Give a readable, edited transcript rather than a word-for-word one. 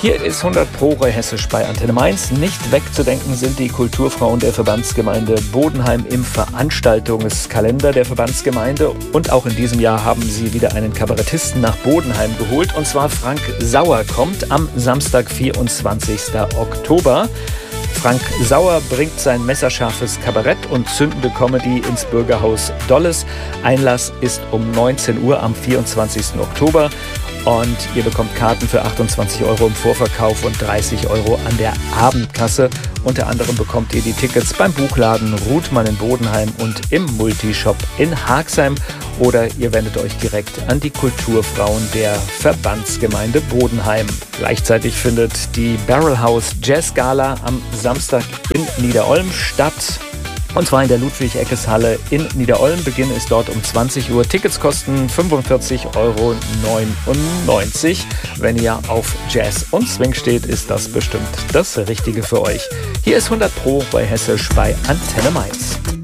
Hier ist 100 Pro Hessisch bei Antenne Mainz. Nicht wegzudenken sind die Kulturfrauen der Verbandsgemeinde Bodenheim im Veranstaltungskalender der Verbandsgemeinde. Und auch in diesem Jahr haben sie wieder einen Kabarettisten nach Bodenheim geholt. Und zwar Frank Sauer kommt am Samstag, 24. Oktober. Frank Sauer bringt sein messerscharfes Kabarett und zündende Comedy ins Bürgerhaus Dolles. Einlass ist um 19 Uhr am 24. Oktober. Und ihr bekommt Karten für 28 € im Vorverkauf und 30 € an der Abendkasse. Unter anderem bekommt ihr die Tickets beim Buchladen Ruthmann in Bodenheim und im Multishop in Haagsheim. Oder ihr wendet euch direkt an die Kulturfrauen der Verbandsgemeinde Bodenheim. Gleichzeitig findet die Barrel House Jazz Gala am Samstag in Niederolm statt. Und zwar in der Ludwig-Eckes-Halle in Niederolm. Beginn ist dort um 20 Uhr. Tickets kosten 45,99 €. Wenn ihr auf Jazz und Swing steht, ist das bestimmt das Richtige für euch. Hier ist 100 Pro bei Hessisch bei Antenne Mainz.